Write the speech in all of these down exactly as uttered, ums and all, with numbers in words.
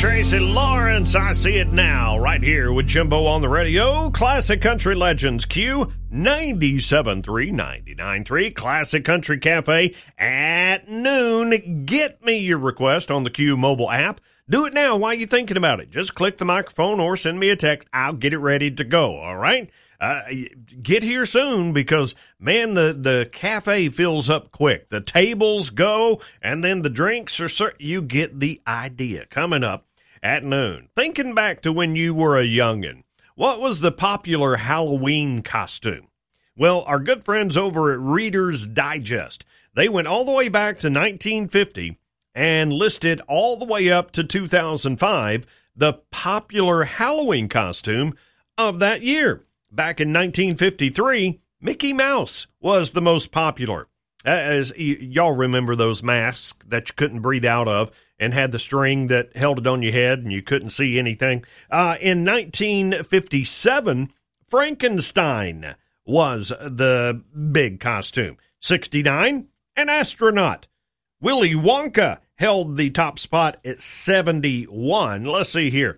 Tracy Lawrence, I See It Now, right here with Jimbo on the radio. Classic Country Legends, Q ninety-seven point three, ninety-nine point three, Classic Country Cafe at noon. Get me your request on the Q mobile app. Do it now while you're thinking about it. Just click the microphone or send me a text. I'll get it ready to go, all right? Uh, get here soon because, man, the, the cafe fills up quick. The tables go, and then the drinks are certain. You get the idea. Coming up at noon. Thinking back to when you were a youngin', what was the popular Halloween costume? Well, our good friends over at Reader's Digest, they went all the way back to nineteen fifty and listed all the way up to two thousand five the popular Halloween costume of that year. Back in nineteen fifty-three, Mickey Mouse was the most popular. As y- y'all remember those masks that you couldn't breathe out of and had the string that held it on your head and you couldn't see anything. Uh, in nineteen fifty-seven, Frankenstein was the big costume. sixty-nine, an astronaut. Willy Wonka held the top spot at seventy-one. Let's see here.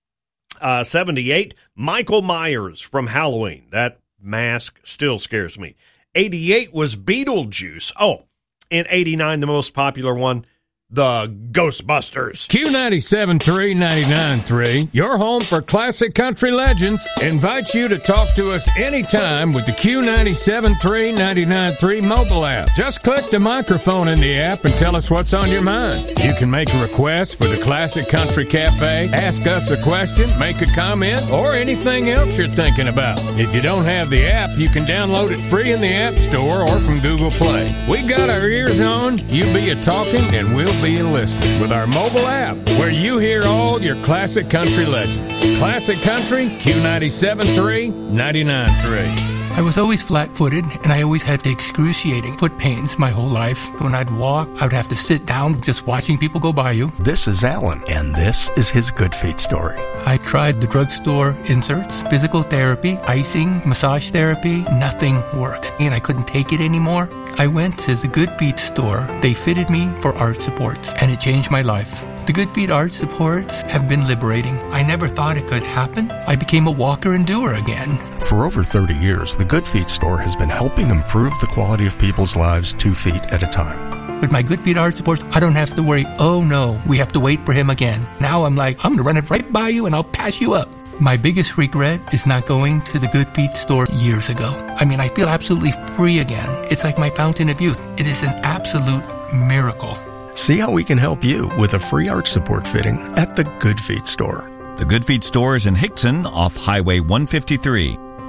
Uh, seventy-eight, Michael Myers from Halloween. That mask still scares me. eighty-eight was Beetlejuice. Oh, in eighty-nine, the most popular one, the Ghostbusters. Q ninety-seven point three, ninety-nine point three, your home for classic country legends, invites you to talk to us anytime with the Q ninety-seven point three, ninety-nine point three mobile app. Just click the microphone in the app and tell us what's on your mind. You can make a request for the Classic Country Cafe, ask us a question, make a comment, or anything else you're thinking about. If you don't have the app, you can download it free in the App Store or from Google Play. We got our ears on, you be a talking, and we'll be a listening with our mobile app, where you hear all your classic country legends. Classic Country, Q ninety-seven point three, ninety-nine point three. I was always flat-footed, and I always had excruciating foot pains my whole life. When I'd walk, I would have to sit down just watching people go by you. This is Alan, and this is his Good Feet story. I tried the drugstore inserts, physical therapy, icing, massage therapy. Nothing worked, and I couldn't take it anymore. I went to the Good Feet store. They fitted me for arch supports, and it changed my life. The Good Feet arch supports have been liberating. I never thought it could happen. I became a walker and doer again. For over thirty years, the Good Feet store has been helping improve the quality of people's lives two feet at a time. With my Good Feet arch supports, I don't have to worry, oh no, we have to wait for him again. Now I'm like, I'm going to run it right by you and I'll pass you up. My biggest regret is not going to the Good Feet store years ago. I mean, I feel absolutely free again. It's like my fountain of youth. It is an absolute miracle. See how we can help you with a free arch support fitting at the Good Feet store. The Good Feet store is in Hickson off Highway one fifty-three.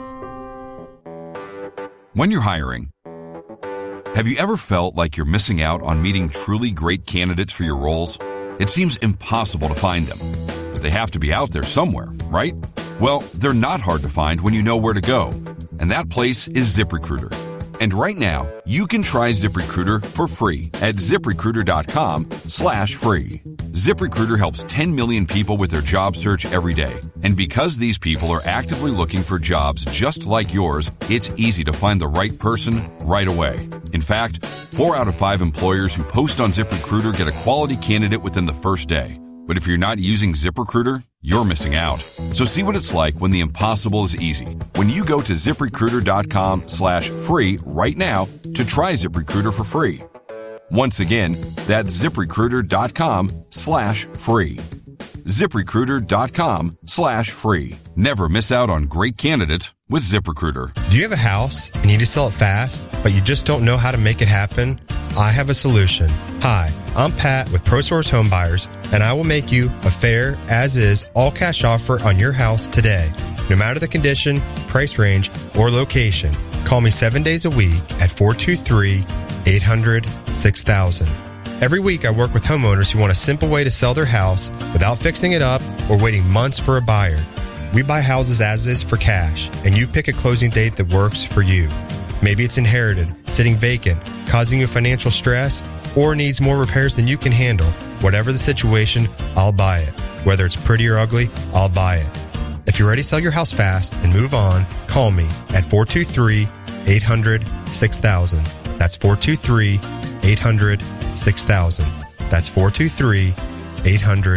When you're hiring, have you ever felt like you're missing out on meeting truly great candidates for your roles? It seems impossible to find them, but they have to be out there somewhere, right? Well, they're not hard to find when you know where to go, and that place is ZipRecruiter. And right now, you can try ZipRecruiter for free at ZipRecruiter.com slash free. ZipRecruiter helps ten million people with their job search every day. And because these people are actively looking for jobs just like yours, it's easy to find the right person right away. In fact, four out of five employers who post on ZipRecruiter get a quality candidate within the first day. But if you're not using ZipRecruiter, you're missing out. So see what it's like when the impossible is easy. When you go to ZipRecruiter.com slash free right now to try ZipRecruiter for free. Once again, that's ZipRecruiter.com slash free. ZipRecruiter.com slash free. Never miss out on great candidates with ZipRecruiter. Do you have a house and you need to sell it fast, but you just don't know how to make it happen? I have a solution. Hi, I'm Pat with ProSource Home Buyers, and I will make you a fair, as-is, all-cash offer on your house today. No matter the condition, price range, or location, call me seven days a week at four two three, eight hundred, six thousand. Every week I work with homeowners who want a simple way to sell their house without fixing it up or waiting months for a buyer. We buy houses as is for cash, and you pick a closing date that works for you. Maybe it's inherited, sitting vacant, causing you financial stress, or needs more repairs than you can handle. Whatever the situation, I'll buy it. Whether it's pretty or ugly, I'll buy it. If you're ready to sell your house fast and move on, call me at four two three, eight hundred, six thousand. That's four two three, eight hundred, six thousand. That's four two three, eight hundred,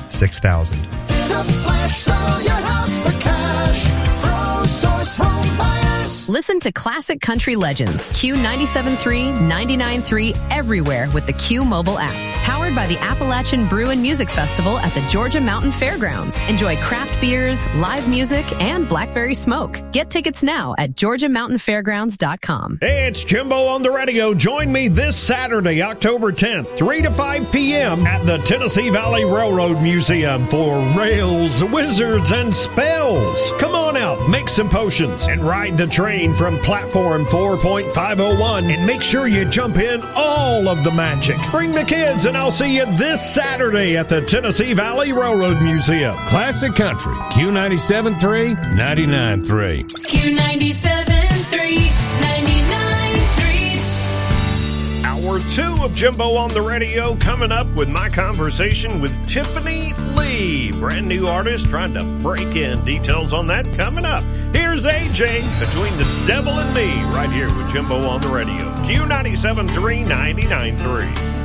six thousand. In a flash, sell your house for cash. ProSource Home Buyers. Listen to classic country legends, Q ninety-seven point three, ninety-nine point three everywhere with the Q mobile app. Powered by the Appalachian Brew and Music Festival at the Georgia Mountain Fairgrounds. Enjoy craft beers, live music, and blackberry smoke. Get tickets now at georgia mountain fairgrounds dot com. Hey, it's Jimbo on the radio. Join me this Saturday, October tenth, three to five p.m. at the Tennessee Valley Railroad Museum for Rails, Wizards, and Spells. Come on out, make some potions, and ride the train from platform four point five oh one, and make sure you jump in all of the magic. Bring the kids, and I'll see you this Saturday at the Tennessee Valley Railroad Museum. Classic Country, Q ninety-seven point three, ninety-nine point three. Q ninety-seven point three, ninety-nine point three. Hour two of Jimbo on the radio coming up with my conversation with Tiffany Lee. Brand new artist trying to break in. Details on that coming up. Here's A J, Between the Devil and Me, right here with Jimbo on the radio. Q ninety-seven point three, ninety-nine point three.